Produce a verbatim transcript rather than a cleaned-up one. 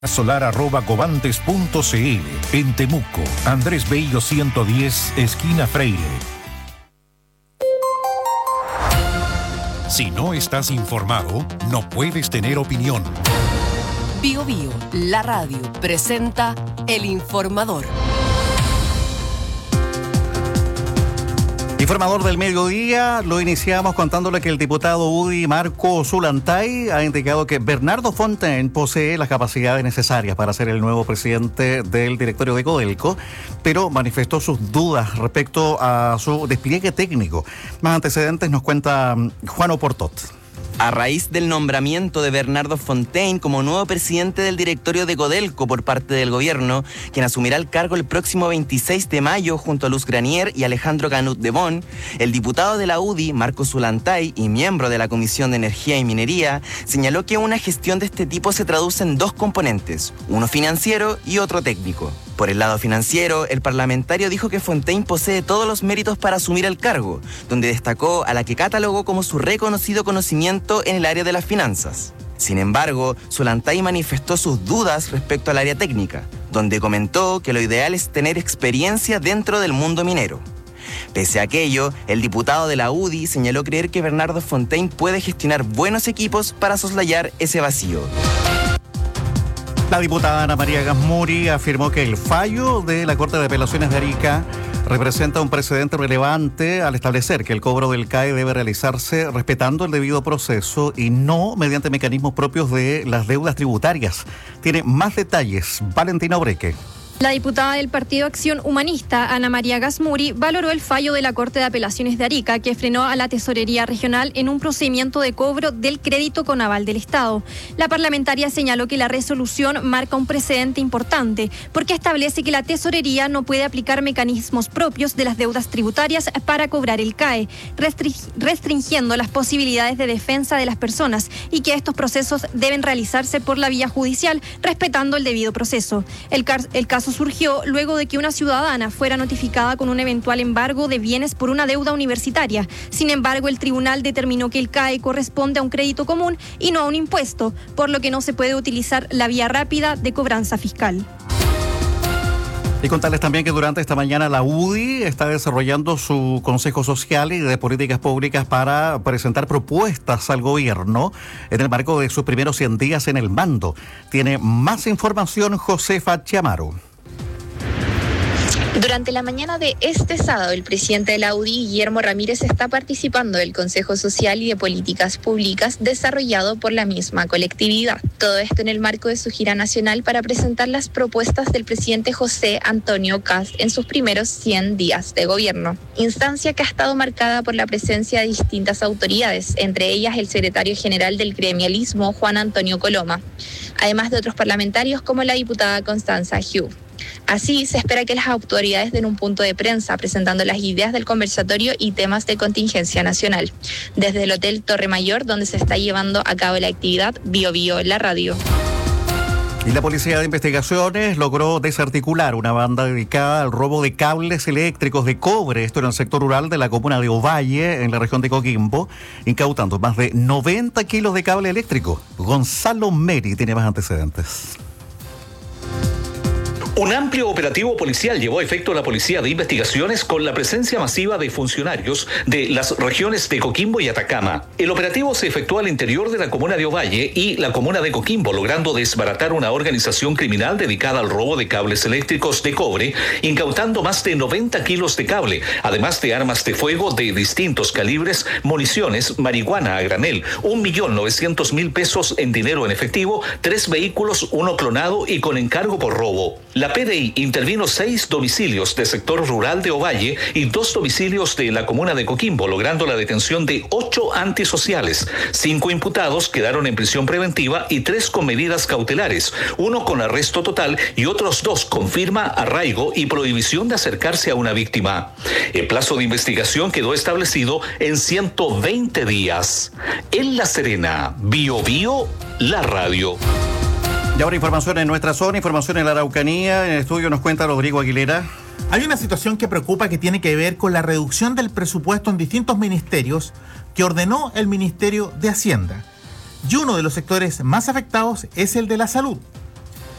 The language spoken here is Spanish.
solar arroba covantes punto cl. En Temuco, Andrés Bello ciento diez, esquina Freire. Si no estás informado, no puedes tener opinión. Bio Bio, la radio, presenta El Informador. Informador del mediodía, lo iniciamos contándole que el diputado U D I Marco Ollantay ha indicado que Bernardo Fontaine posee las capacidades necesarias para ser el nuevo presidente del directorio de Codelco, pero manifestó sus dudas respecto a su despliegue técnico. Más antecedentes nos cuenta Juan Oportot. A raíz del nombramiento de Bernardo Fontaine como nuevo presidente del directorio de Codelco por parte del gobierno, quien asumirá el cargo el próximo veintiséis de mayo junto a Luz Granier y Alejandro Canut de Bon, el diputado de la U D I, Marcos Ollantay, y miembro de la Comisión de Energía y Minería, señaló que una gestión de este tipo se traduce en dos componentes, uno financiero y otro técnico. Por el lado financiero, el parlamentario dijo que Fontaine posee todos los méritos para asumir el cargo, donde destacó a la que catalogó como su reconocido conocimiento en el área de las finanzas. Sin embargo, Ollantay manifestó sus dudas respecto al área técnica, donde comentó que lo ideal es tener experiencia dentro del mundo minero. Pese a aquello, el diputado de la U D I señaló creer que Bernardo Fontaine puede gestionar buenos equipos para soslayar ese vacío. La diputada Ana María Gasmuri afirmó que el fallo de la Corte de Apelaciones de Arica representa un precedente relevante al establecer que el cobro del C A E debe realizarse respetando el debido proceso y no mediante mecanismos propios de las deudas tributarias. Tiene más detalles Valentina Obreque. La diputada del Partido Acción Humanista, Ana María Gasmuri, valoró el fallo de la Corte de Apelaciones de Arica, que frenó a la Tesorería Regional en un procedimiento de cobro del crédito con aval del Estado. La parlamentaria señaló que la resolución marca un precedente importante, porque establece que la Tesorería no puede aplicar mecanismos propios de las deudas tributarias para cobrar el C A E, restringiendo las posibilidades de defensa de las personas, y que estos procesos deben realizarse por la vía judicial, respetando el debido proceso. El, car- el caso surgió luego de que una ciudadana fuera notificada con un eventual embargo de bienes por una deuda universitaria. Sin embargo, el tribunal determinó que el C A E corresponde a un crédito común y no a un impuesto, por lo que no se puede utilizar la vía rápida de cobranza fiscal. Y contarles también que durante esta mañana la U D I está desarrollando su Consejo Social y de Políticas Públicas para presentar propuestas al gobierno en el marco de sus primeros cien días en el mando. Tiene más información Josefa Chiamaro. Durante la mañana de este sábado, el presidente de la U D I, Guillermo Ramírez, está participando del Consejo Social y de Políticas Públicas desarrollado por la misma colectividad. Todo esto en el marco de su gira nacional para presentar las propuestas del presidente José Antonio Kast en sus primeros cien días de gobierno. Instancia que ha estado marcada por la presencia de distintas autoridades, entre ellas el secretario general del gremialismo, Juan Antonio Coloma, además de otros parlamentarios como la diputada Constanza Hugh. Así, se espera que las autoridades den un punto de prensa presentando las ideas del conversatorio y temas de contingencia nacional, desde el Hotel Torre Mayor, donde se está llevando a cabo la actividad Bio Bio, la radio. Y la Policía de Investigaciones logró desarticular una banda dedicada al robo de cables eléctricos de cobre, esto en el sector rural de la comuna de Ovalle, en la región de Coquimbo, incautando más de noventa kilos de cable eléctrico. Gonzalo Meri tiene más antecedentes. Un amplio operativo policial llevó a efecto a la Policía de Investigaciones con la presencia masiva de funcionarios de las regiones de Coquimbo y Atacama. El operativo se efectuó al interior de la comuna de Ovalle y la comuna de Coquimbo, logrando desbaratar una organización criminal dedicada al robo de cables eléctricos de cobre, incautando más de noventa kilos de cable, además de armas de fuego de distintos calibres, municiones, marihuana a granel, un millón novecientos mil pesos en dinero en efectivo, tres vehículos, uno clonado y con encargo por robo. La P D I intervino seis domicilios del sector rural de Ovalle y dos domicilios de la comuna de Coquimbo, logrando la detención de ocho antisociales. Cinco imputados quedaron en prisión preventiva y tres con medidas cautelares, uno con arresto total y otros dos con firma, arraigo y prohibición de acercarse a una víctima. El plazo de investigación quedó establecido en ciento veinte días. En La Serena, Bio Bio, la radio. Y ahora información en nuestra zona, información en la Araucanía. En el estudio nos cuenta Rodrigo Aguilera. Hay una situación que preocupa que tiene que ver con la reducción del presupuesto en distintos ministerios que ordenó el Ministerio de Hacienda. Y uno de los sectores más afectados es el de la salud.